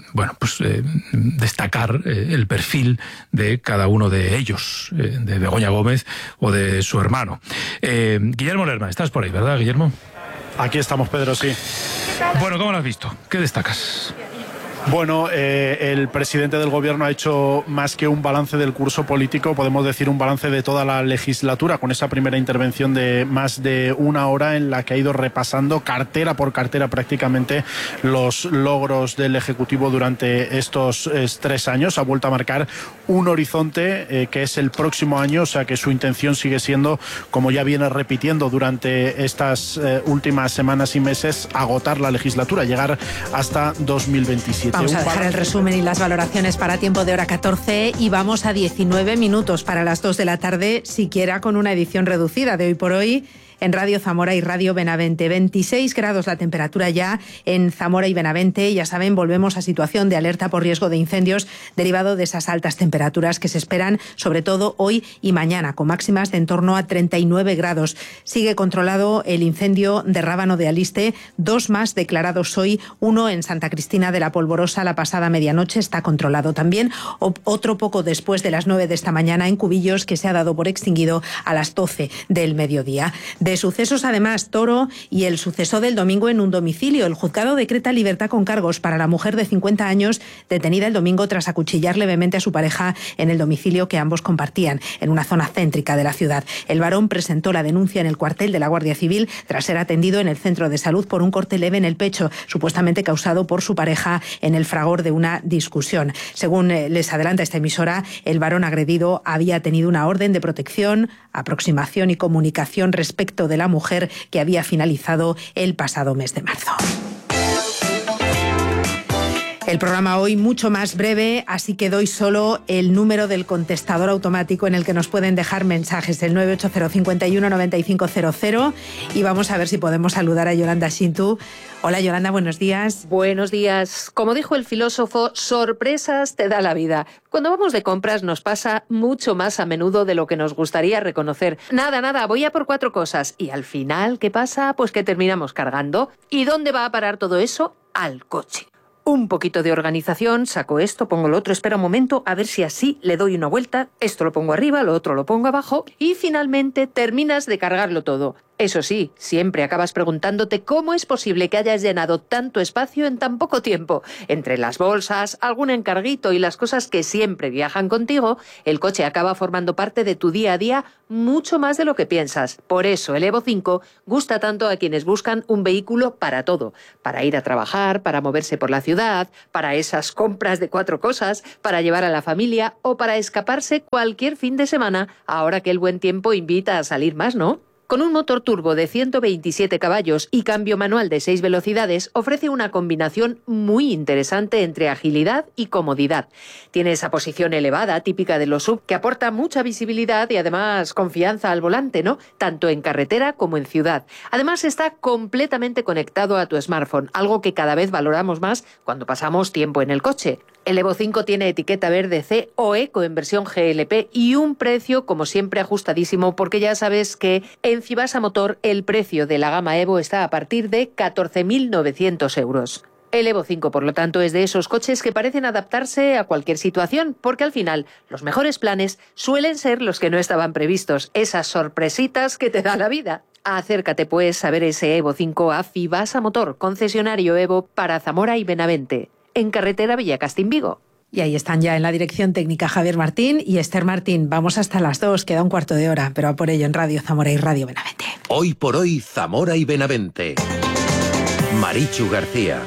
destacar el perfil de cada uno de ellos, de Begoña Gómez o de su hermano. Guillermo Lerma, estás por ahí, ¿verdad, Guillermo? Aquí estamos, Pedro, sí. Bueno, ¿cómo lo has visto? ¿Qué destacas? Bueno, el presidente del gobierno ha hecho más que un balance del curso político, podemos decir un balance de toda la legislatura, con esa primera intervención de más de 1 hora en la que ha ido repasando cartera por cartera prácticamente los logros del Ejecutivo durante estos 3 años. Ha vuelto a marcar un horizonte que es el próximo año, o sea que su intención sigue siendo, como ya viene repitiendo durante estas últimas semanas y meses, agotar la legislatura, llegar hasta 2027. Vamos a dejar el resumen y las valoraciones para tiempo de hora 14 y vamos a 19 minutos para las 2 de la tarde, siquiera con una edición reducida de Hoy por Hoy en Radio Zamora y Radio Benavente. 26 grados la temperatura ya en Zamora y Benavente. Ya saben, volvemos a situación de alerta por riesgo de incendios derivado de esas altas temperaturas que se esperan, sobre todo hoy y mañana, con máximas de en torno a 39 grados. Sigue controlado el incendio de Rábano de Aliste, 2 más declarados hoy, 1 en Santa Cristina de la Polvorosa la pasada medianoche, está controlado también. Otro poco después de las 9 de esta mañana en Cubillos, que se ha dado por extinguido a las 12 del mediodía. De sucesos, además, Toro y el suceso del domingo en un domicilio. El juzgado decreta libertad con cargos para la mujer de 50 años detenida el domingo tras acuchillar levemente a su pareja en el domicilio que ambos compartían, en una zona céntrica de la ciudad. El varón presentó la denuncia en el cuartel de la Guardia Civil tras ser atendido en el centro de salud por un corte leve en el pecho, supuestamente causado por su pareja en el fragor de una discusión. Según les adelanta esta emisora, el varón agredido había tenido una orden de protección, aproximación y comunicación respecto de la mujer que había finalizado el pasado mes de marzo. El programa hoy mucho más breve, así que doy solo el número del contestador automático en el que nos pueden dejar mensajes, el 980 51 9500, y vamos a ver si podemos saludar a Yolanda Xintu. Hola Yolanda, buenos días. Buenos días. Como dijo el filósofo, sorpresas te da la vida. Cuando vamos de compras nos pasa mucho más a menudo de lo que nos gustaría reconocer. Nada, voy a por 4 cosas. Y al final, ¿qué pasa? Pues que terminamos cargando. ¿Y dónde va a parar todo eso? Al coche. Un poquito de organización, saco esto, pongo lo otro, espera un momento, a ver si así le doy una vuelta, esto lo pongo arriba, lo otro lo pongo abajo, y finalmente terminas de cargarlo todo. Eso sí, siempre acabas preguntándote cómo es posible que hayas llenado tanto espacio en tan poco tiempo. Entre las bolsas, algún encarguito y las cosas que siempre viajan contigo, el coche acaba formando parte de tu día a día mucho más de lo que piensas. Por eso el Evo 5 gusta tanto a quienes buscan un vehículo para todo. Para ir a trabajar, para moverse por la ciudad, para esas compras de 4 cosas, para llevar a la familia o para escaparse cualquier fin de semana, ahora que el buen tiempo invita a salir más, ¿no? Con un motor turbo de 127 caballos y cambio manual de 6 velocidades, ofrece una combinación muy interesante entre agilidad y comodidad. Tiene esa posición elevada, típica de los SUV, que aporta mucha visibilidad y además confianza al volante, ¿no? Tanto en carretera como en ciudad. Además está completamente conectado a tu smartphone, algo que cada vez valoramos más cuando pasamos tiempo en el coche. El Evo 5 tiene etiqueta verde C o Eco en versión GLP y un precio, como siempre, ajustadísimo, porque ya sabes que en Fibasa Motor el precio de la gama Evo está a partir de 14.900 euros. El Evo 5, por lo tanto, es de esos coches que parecen adaptarse a cualquier situación, porque al final los mejores planes suelen ser los que no estaban previstos, esas sorpresitas que te da la vida. Acércate pues a ver ese Evo 5 a Fibasa Motor, concesionario Evo para Zamora y Benavente, en carretera Villacastín-Vigo. Y ahí están ya en la dirección técnica Javier Martín y Esther Martín. Vamos hasta las 2, queda un cuarto de hora, pero a por ello en Radio Zamora y Radio Benavente. Hoy por hoy, Zamora y Benavente. Marichu García.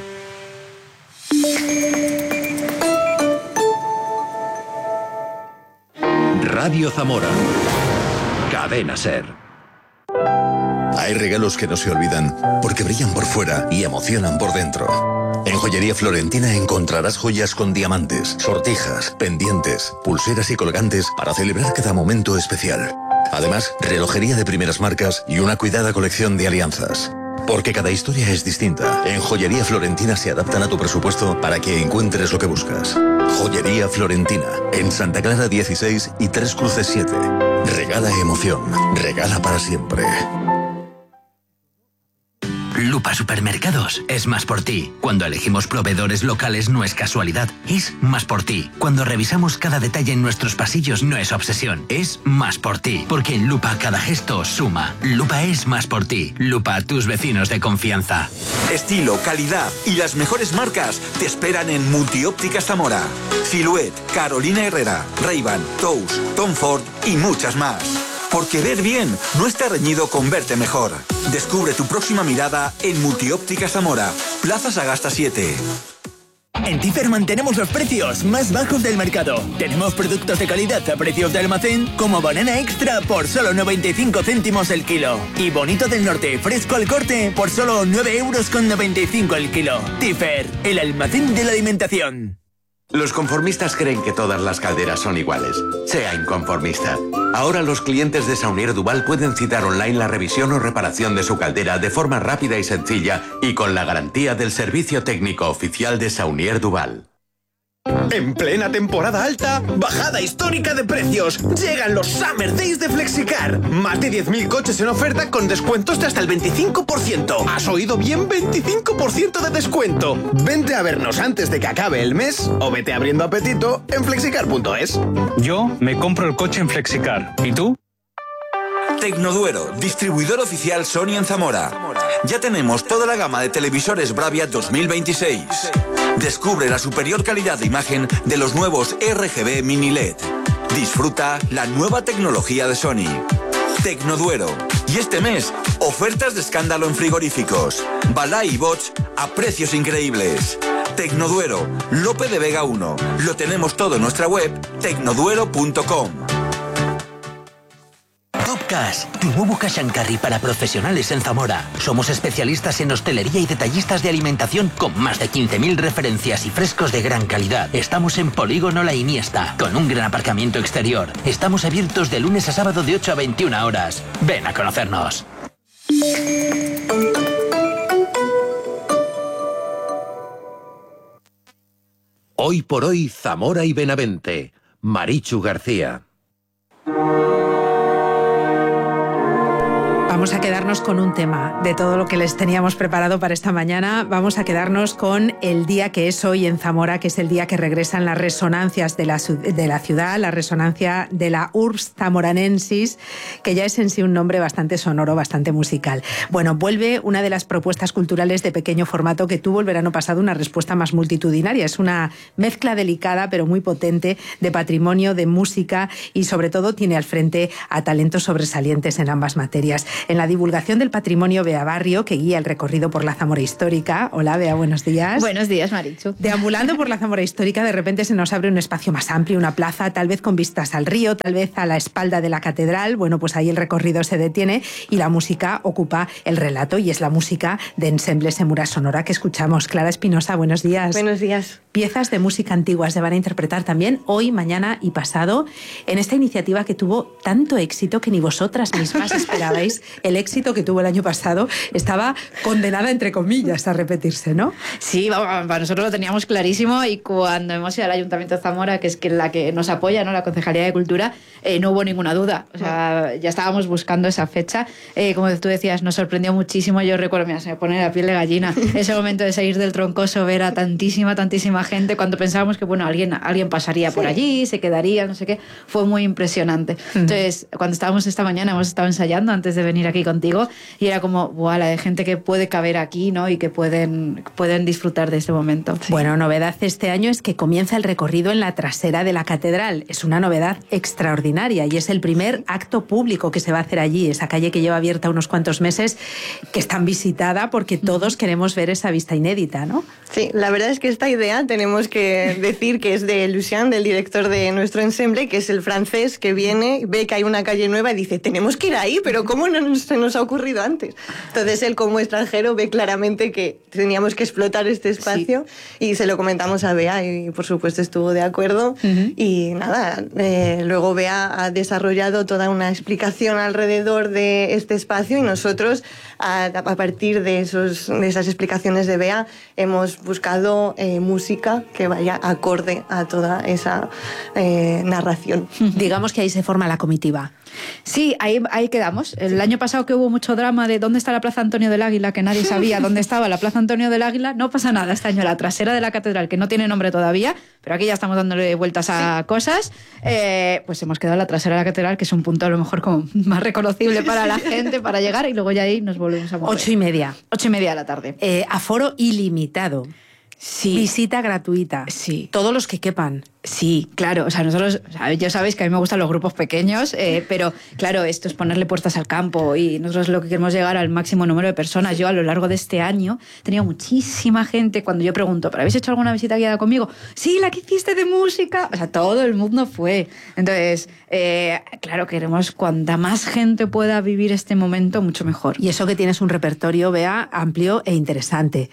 Radio Zamora. Cadena SER. Hay regalos que no se olvidan porque brillan por fuera y emocionan por dentro. En Joyería Florentina encontrarás joyas con diamantes, sortijas, pendientes, pulseras y colgantes para celebrar cada momento especial. Además, relojería de primeras marcas y una cuidada colección de alianzas. Porque cada historia es distinta. En Joyería Florentina se adaptan a tu presupuesto para que encuentres lo que buscas. Joyería Florentina, en Santa Clara 16 y Tres Cruces 7. Regala emoción, regala para siempre. Lupa Supermercados es más por ti. Cuando elegimos proveedores locales no es casualidad, es más por ti. Cuando revisamos cada detalle en nuestros pasillos no es obsesión, es más por ti. Porque en Lupa cada gesto suma. Lupa es más por ti. Lupa, tus vecinos de confianza. Estilo, calidad y las mejores marcas te esperan en Multiópticas Zamora. Silhouette, Carolina Herrera, Ray-Ban, Tous, Tom Ford y muchas más. Porque ver bien no está reñido con verte mejor. Descubre tu próxima mirada en Multiópticas Zamora, Plaza Sagasta 7. En Tifer mantenemos los precios más bajos del mercado. Tenemos productos de calidad a precios de almacén, como banana extra por solo 95 céntimos el kilo. Y bonito del norte, fresco al corte, por solo 9,95 € el kilo. Tifer, el almacén de la alimentación. Los conformistas creen que todas las calderas son iguales. Sea inconformista. Ahora los clientes de Saunier Duval pueden citar online la revisión o reparación de su caldera de forma rápida y sencilla y con la garantía del servicio técnico oficial de Saunier Duval. En plena temporada alta, bajada histórica de precios. Llegan los Summer Days de Flexicar. Más de 10.000 coches en oferta con descuentos de hasta el 25%. ¿Has oído bien? 25% de descuento. Vente a vernos antes de que acabe el mes o vete abriendo apetito en flexicar.es. Yo me compro el coche en Flexicar. ¿Y tú? Tecnoduero, distribuidor oficial Sony en Zamora. Ya tenemos toda la gama de televisores Bravia 2026. Descubre la superior calidad de imagen de los nuevos RGB Mini LED. Disfruta la nueva tecnología de Sony. Tecnoduero. Y este mes, ofertas de escándalo en frigoríficos. Balay y Bosch a precios increíbles. Tecnoduero, Lope de Vega 1. Lo tenemos todo en nuestra web, tecnoduero.com. Cash, tu nuevo cash and carry para profesionales en Zamora. Somos especialistas en hostelería y detallistas de alimentación con más de 15.000 referencias y frescos de gran calidad. Estamos en Polígono La Iniesta, con un gran aparcamiento exterior. Estamos abiertos de lunes a sábado de 8 a 21 horas. Ven a conocernos. Hoy por hoy, Zamora y Benavente. Marichu García. Vamos a quedarnos con un tema de todo lo que les teníamos preparado para esta mañana. Vamos a quedarnos con el día que es hoy en Zamora, que es el día que regresan las resonancias de la ciudad, la resonancia de la Urbs Zamoranensis, que ya es en sí un nombre bastante sonoro, bastante musical. Bueno, vuelve una de las propuestas culturales de pequeño formato que tuvo el verano pasado una respuesta más multitudinaria. Es una mezcla delicada pero muy potente de patrimonio, de música y sobre todo tiene al frente a talentos sobresalientes en ambas materias. En la divulgación del patrimonio, Bea Barrio, que guía el recorrido por la Zamora histórica. Hola, Bea, buenos días. Buenos días, Marichu. Deambulando por la Zamora histórica, de repente se nos abre un espacio más amplio, una plaza, tal vez con vistas al río, tal vez a la espalda de la catedral. Bueno, pues ahí el recorrido se detiene y la música ocupa el relato, y es la música de Ensemble Semura Sonora que escuchamos. Clara Espinosa, buenos días. Buenos días. Piezas de música antigua se van a interpretar también hoy, mañana y pasado en esta iniciativa que tuvo tanto éxito que ni vosotras mismas esperabais. El éxito que tuvo el año pasado estaba condenada, entre comillas, a repetirse, ¿no? Sí, para nosotros lo teníamos clarísimo, y cuando hemos ido al Ayuntamiento de Zamora, que es la que nos apoya, ¿no?, la Concejalía de Cultura, no hubo ninguna duda. O sea, ya estábamos buscando esa fecha. Como tú decías, nos sorprendió muchísimo. Yo recuerdo, mira, se me pone la piel de gallina, ese momento de salir del Troncoso, ver a tantísima gente, cuando pensábamos que, bueno, alguien pasaría por allí, se quedaría, no sé qué. Fue muy impresionante. Entonces, cuando estábamos esta mañana, hemos estado ensayando antes de venir aquí contigo, y era como, ¡buah!, la de gente que puede caber aquí, ¿no?, y que pueden disfrutar de este momento. Sí. Bueno, novedad este año es que comienza el recorrido en la trasera de la catedral. Es una novedad extraordinaria y es el primer acto público que se va a hacer allí, esa calle que lleva abierta unos cuantos meses, que es tan visitada porque todos queremos ver esa vista inédita, ¿no? Sí, la verdad es que esta idea tenemos que decir que es de Lucien, del director de nuestro ensemble, que es el francés, que viene, ve que hay una calle nueva y dice, tenemos que ir ahí, pero ¿cómo no se nos ha ocurrido antes? Entonces él, como extranjero, ve claramente que teníamos que explotar este espacio, y se lo comentamos a Bea y por supuesto estuvo de acuerdo. Y nada, luego Bea ha desarrollado toda una explicación alrededor de este espacio, y nosotros a partir de esas explicaciones de Bea hemos buscado música que vaya acorde a toda esa narración. Digamos que ahí se forma la comitiva. Sí, ahí quedamos. El año pasado, que hubo mucho drama de dónde está la Plaza Antonio del Águila, que nadie sabía dónde estaba la Plaza Antonio del Águila, no pasa nada. Este año la trasera de la catedral, que no tiene nombre todavía, pero aquí ya estamos dándole vueltas a cosas, pues hemos quedado en la trasera de la catedral, que es un punto a lo mejor como más reconocible para la gente, para llegar, y luego ya ahí nos volvemos a mover. 8:30. 8:30 de la tarde. Aforo ilimitado. Sí. Visita gratuita. Sí. Todos los que quepan. Sí, claro. O sea, nosotros, ya sabéis que a mí me gustan los grupos pequeños, pero claro, esto es ponerle puertas al campo, y nosotros lo que queremos llegar al máximo número de personas. Yo a lo largo de este año he tenido muchísima gente. Cuando yo pregunto, ¿pero habéis hecho alguna visita guiada conmigo? Sí, la que hiciste de música. O sea, todo el mundo fue. Entonces, claro, queremos cuanta más gente pueda vivir este momento, mucho mejor. Y eso que tienes un repertorio, Bea, amplio e interesante.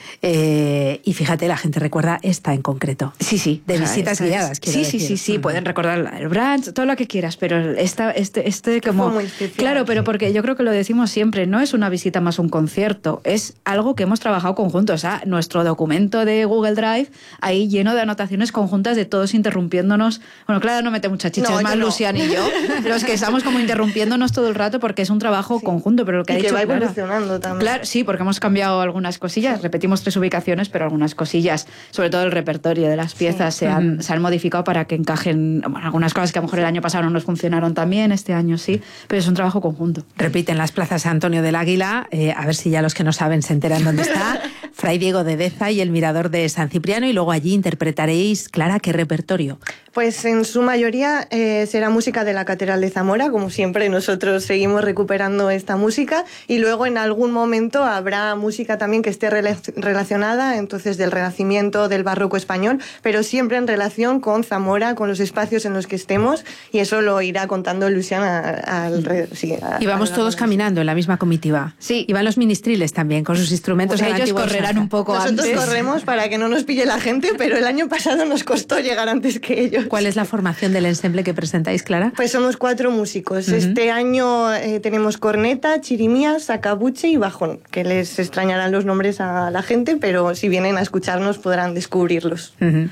Y fíjate, la gente recuerda esta en concreto. Sí. De visitas guiadas. Sí, pueden recordar el brunch, todo lo que quieras, pero este como... muy especial, claro, pero sí. porque yo creo que lo decimos siempre, no es una visita más un concierto, es algo que hemos trabajado conjuntos. O sea, nuestro documento de Google Drive, ahí lleno de anotaciones conjuntas de todos interrumpiéndonos. Bueno, claro, no mete mucha chicha, es más Lucian y yo, los que estamos como interrumpiéndonos todo el rato, porque es un trabajo conjunto, pero lo que ha dicho que va Clara, evolucionando también. Claro, sí, porque hemos cambiado algunas cosillas, repetimos 3 ubicaciones, pero algunas cosillas, sobre todo el repertorio de las piezas, se han modificado para que encajen, bueno, algunas cosas que a lo mejor el año pasado no nos funcionaron tan bien, este año sí, pero es un trabajo conjunto. Repiten las plazas Antonio del Águila, a ver si ya los que no saben se enteran dónde está. Fray Diego de Deza y el Mirador de San Cipriano, y luego allí interpretaréis, Clara, ¿qué repertorio? Pues en su mayoría será música de la Catedral de Zamora, como siempre nosotros seguimos recuperando esta música, y luego en algún momento habrá música también que esté relacionada, entonces del Renacimiento, del Barroco español, pero siempre en relación con Zamora, con los espacios en los que estemos, y eso lo irá contando Luciana y vamos todos caminando en la misma comitiva. Sí. Y van los ministriles también, con sus instrumentos. Pues ellos correrán un poco Nosotros antes. corremos para que no nos pille la gente, pero el año pasado nos costó llegar antes que ellos. ¿Cuál es la formación del ensemble que presentáis, Clara? Pues somos 4 músicos. Este año tenemos corneta, chirimía, sacabuche y bajón, que les extrañarán los nombres a la gente, pero si vienen a escucharnos podrán descubrirlos.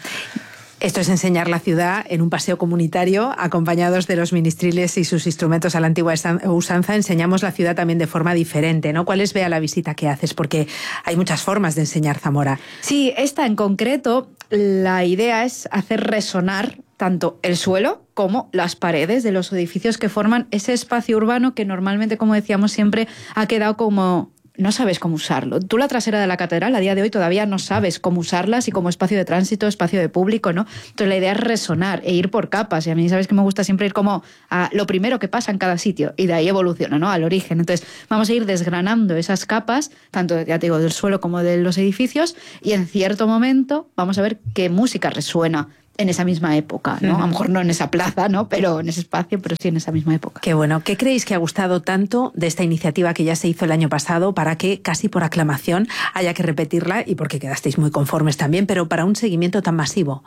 Esto es enseñar la ciudad en un paseo comunitario, acompañados de los ministriles y sus instrumentos a la antigua usanza. Enseñamos la ciudad también de forma diferente, ¿no? ¿Cuál es, Bea, la visita que haces? Porque hay muchas formas de enseñar Zamora. Sí, esta en concreto, la idea es hacer resonar tanto el suelo como las paredes de los edificios que forman ese espacio urbano que normalmente, como decíamos siempre, ha quedado como... no sabes cómo usarlo. Tú la trasera de la catedral a día de hoy todavía no sabes cómo usarla, así como espacio de tránsito, espacio de público, ¿no? Entonces la idea es resonar e ir por capas. Y a mí sabes que me gusta siempre ir como a lo primero que pasa en cada sitio y de ahí evoluciona, ¿no? Al origen. Entonces vamos a ir desgranando esas capas, tanto, ya te digo, del suelo como de los edificios, y en cierto momento vamos a ver qué música resuena en esa misma época, ¿no? A lo mejor no en esa plaza, ¿no? Pero en ese espacio, pero sí en esa misma época. Qué bueno. ¿Qué creéis que ha gustado tanto de esta iniciativa que ya se hizo el año pasado para que, casi por aclamación, haya que repetirla, y porque quedasteis muy conformes también, pero para un seguimiento tan masivo?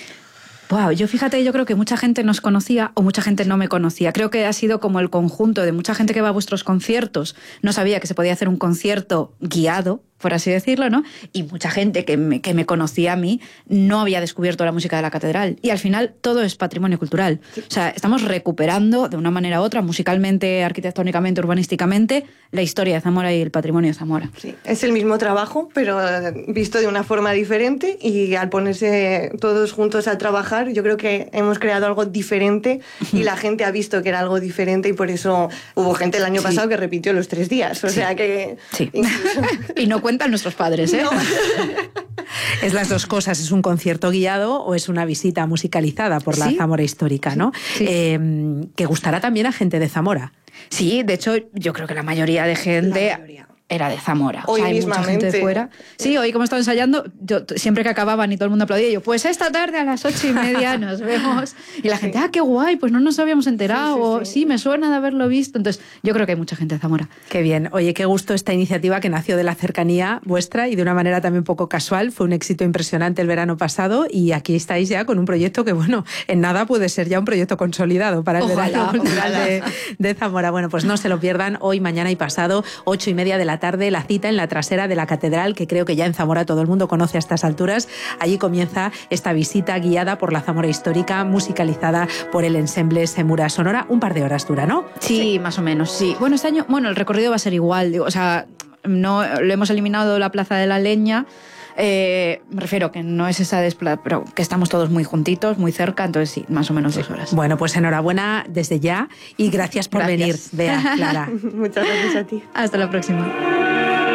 Wow, yo creo que mucha gente nos conocía o mucha gente no me conocía. Creo que ha sido como el conjunto de mucha gente que va a vuestros conciertos, no sabía que se podía hacer un concierto guiado, por así decirlo, ¿no? Y mucha gente que me conocía a mí no había descubierto la música de la catedral. Y al final todo es patrimonio cultural. O sea, estamos recuperando de una manera u otra, musicalmente, arquitectónicamente, urbanísticamente, la historia de Zamora y el patrimonio de Zamora. Sí, es el mismo trabajo, pero visto de una forma diferente, y al ponerse todos juntos a trabajar, yo creo que hemos creado algo diferente y la gente ha visto que era algo diferente, y por eso hubo gente el año pasado que repitió los 3 días. O sea que... Sí. Y no cuentan nuestros padres, ¿eh? No. Es las dos cosas, es un concierto guiado o es una visita musicalizada por la Zamora histórica, ¿no? Sí. Que gustará también a gente de Zamora. Sí, de hecho, yo creo que la mayoría de gente era de Zamora. Hoy o sea, hay mucha gente de fuera. Sí, hoy como estaba ensayando, yo siempre que acababan y todo el mundo aplaudía, yo, pues esta tarde a las 8:30 nos vemos. Y la gente, qué guay, pues no nos habíamos enterado. Sí, me suena de haberlo visto. Entonces, yo creo que hay mucha gente de Zamora. Qué bien. Oye, qué gusto esta iniciativa que nació de la cercanía vuestra y de una manera también poco casual. Fue un éxito impresionante el verano pasado, y aquí estáis ya con un proyecto que, bueno, en nada puede ser ya un proyecto consolidado para el verano cultural de Zamora. Bueno, pues no se lo pierdan hoy, mañana y pasado, 8:30 de la tarde, la cita en la trasera de la catedral, que creo que ya en Zamora todo el mundo conoce a estas alturas. Allí comienza esta visita guiada por la Zamora histórica, musicalizada por el ensemble Semura Sonora. Un par de horas dura, ¿no? Sí, más o menos, sí. Bueno, este año, el recorrido va a ser igual. Digo, o sea, no lo hemos eliminado la Plaza de la Leña. Me refiero que no es esa pero que estamos todos muy juntitos, muy cerca, entonces sí, más o menos 2 horas. Bueno, pues enhorabuena desde ya y gracias por venir, Bea, Clara. Muchas gracias a ti. Hasta la próxima.